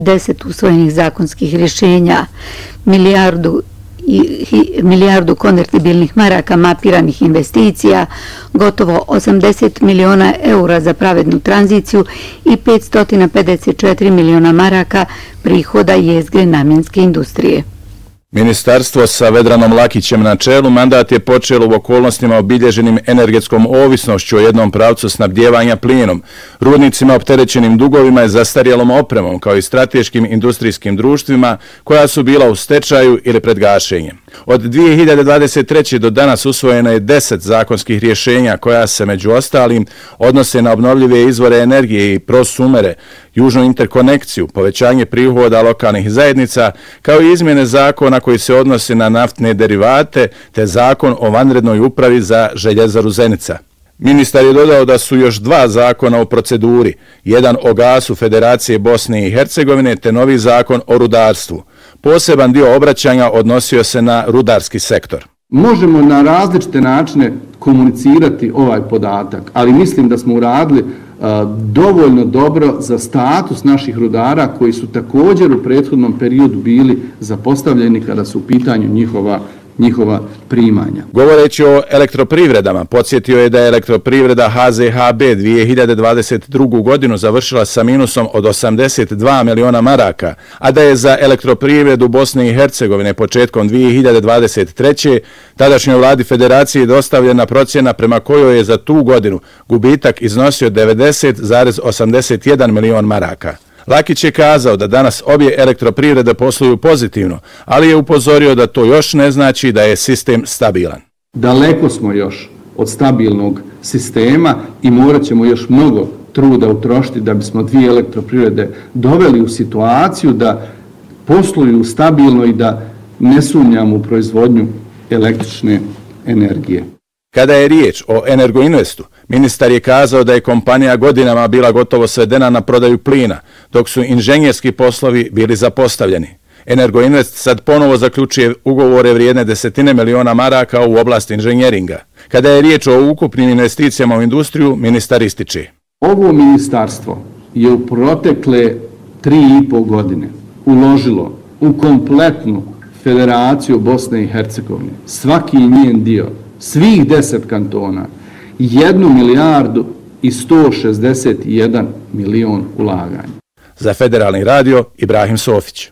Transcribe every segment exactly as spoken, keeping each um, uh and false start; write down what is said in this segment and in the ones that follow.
deset usvojenih zakonskih rješenja, milijardu i milijardu konvertibilnih maraka mapiranih investicija, gotovo osamdeset miliona eura za pravednu tranziciju i petsto pedeset četiri miliona maraka prihoda jezgre namjenske industrije. Ministarstvo sa Vedranom Lakićem na čelu mandat je počelo u okolnostima obilježenim energetskom ovisnošću o jednom pravcu snabdijevanja plinom, rudnicima opterećenim dugovima i zastarjelom opremom, kao i strateškim industrijskim društvima koja su bila u stečaju ili pred gašenjem. Od dvije hiljade dvadeset treće. do danas usvojeno je deset zakonskih rješenja koja se među ostalim odnose na obnovljive izvore energije i prosumere, južnu interkonekciju, povećanje prihoda lokalnih zajednica, kao i izmjene zakona koji se odnose na naftne derivate, te zakon o vanrednoj upravi za željezaru Zenica. Ministar je dodao da su još dva zakona u proceduri, jedan o gasu Federacije Bosne i Hercegovine te novi zakon o rudarstvu. Poseban dio obraćanja odnosio se na rudarski sektor. Možemo na različite načine komunicirati ovaj podatak, ali mislim da smo uradili dovoljno dobro za status naših rudara koji su također u prethodnom periodu bili zapostavljeni kada su u pitanju njihova njihova primanja. Govoreći o elektroprivredama, podsjetio je da je elektroprivreda H Z H B dvije hiljade dvadeset drugu. godinu završila sa minusom od osamdeset dva miliona maraka, a da je za elektroprivredu Bosne i Hercegovine početkom dvije hiljade dvadeset treće. tadašnjoj vladi federacije dostavljena procjena prema kojoj je za tu godinu gubitak iznosio devedeset zarez osamdeset jedan milion maraka. Lakić je kazao da danas obje elektroprivrede posluju pozitivno, ali je upozorio da to još ne znači da je sistem stabilan. Daleko smo još od stabilnog sistema i morat ćemo još mnogo truda utrošiti da bismo dvije elektroprivrede doveli u situaciju da posluju stabilno i da ne sumnjamo u proizvodnju električne energije. Kada je riječ o Energoinvestu, ministar je kazao da je kompanija godinama bila gotovo svedena na prodaju plina, dok su inženjerski poslovi bili zapostavljeni. Energoinvest sad ponovo zaključuje ugovore vrijedne desetine miliona maraka u oblasti inženjeringa. Kada je riječ o ukupnim investicijama u industriju, ministar ističe. Ovo ministarstvo je u protekle tri i po godine uložilo u kompletnu Federaciju Bosne i Hercegovine, svaki njen dio, svih deset kantona, jednu milijardu i sto šezdeset jedan milion ulaganja. Za Federalni radio, Ibrahim Sofić.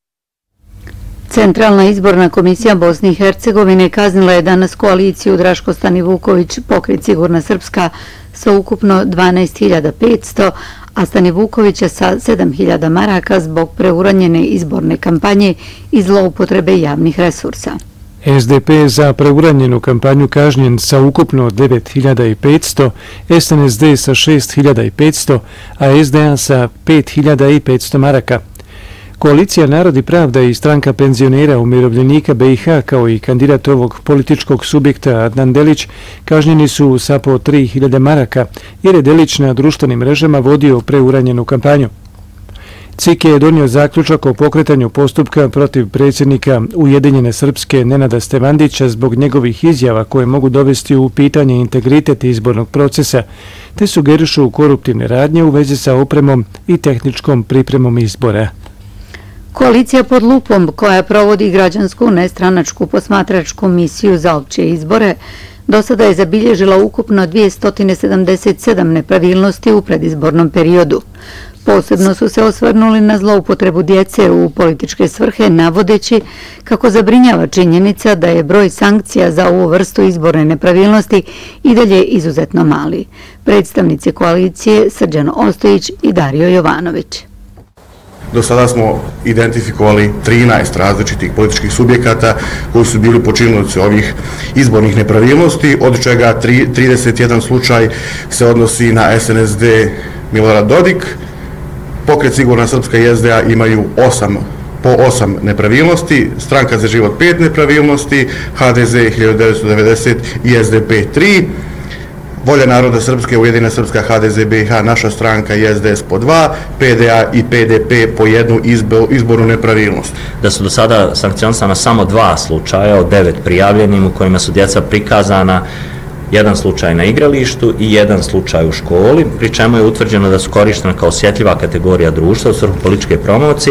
Centralna izborna komisija Bosne i Hercegovine kaznila je danas koaliciju Draško Stanivuković, Pokret Sigurna Srpska sa ukupno dvanaest hiljada petsto, a Stanivukovića sa sedam hiljada maraka zbog preuranjene izborne kampanje i zloupotrebe javnih resursa. S D P za preuranjenu kampanju kažnjen sa ukupno devet hiljada petsto, S N S D sa šest hiljada petsto, a S D A sa pet hiljada petsto maraka. Koalicija Narod i pravda i stranka penzionera umirovljenika B i H kao i kandidat ovog političkog subjekta Adnan Delić kažnjeni su sa po tri hiljade maraka jer je Delić na društvenim mrežama vodio preuranjenu kampanju. C I K je donio zaključak o pokretanju postupka protiv predsjednika Ujedinjene Srpske Nenada Stevandića zbog njegovih izjava koje mogu dovesti u pitanje integritet izbornog procesa, te sugerišu koruptivne radnje u vezi sa opremom i tehničkom pripremom izbora. Koalicija pod lupom, koja provodi građansku nestranačku posmatračku misiju za opće izbore, do sada je zabilježila ukupno dvjesto sedamdeset sedam nepravilnosti u predizbornom periodu. Posebno su se osvrnuli na zloupotrebu djece u političke svrhe, navodeći kako zabrinjava činjenica da je broj sankcija za ovu vrstu izborne nepravilnosti i dalje izuzetno mali. Predstavnici koalicije Srđan Ostojić i Dario Jovanović. Do sada smo identifikovali trinaest različitih političkih subjekata koji su bili počinioci ovih izbornih nepravilnosti, od čega trideset jedan slučaj se odnosi na S N S D Milorad Dodik. Pokret Sigurna Srpska i S D A imaju osam, po osam nepravilnosti, Stranka za život pet nepravilnosti, H D Z hiljadu devetsto devedeset i S D P tri, Volja naroda Srpske, Ujedinjena Srpska, H D Z B i H, naša stranka i S D S po dva, P D A i P D P po jednu izbornu nepravilnost. Da su do sada sankcionisana samo dva slučaja od devet prijavljenim u kojima su djeca prikazana jedan slučaj na igralištu i jedan slučaj u školi, pri čemu je utvrđeno da su korištena kao osjetljiva kategorija društva u svrhu političke promocije.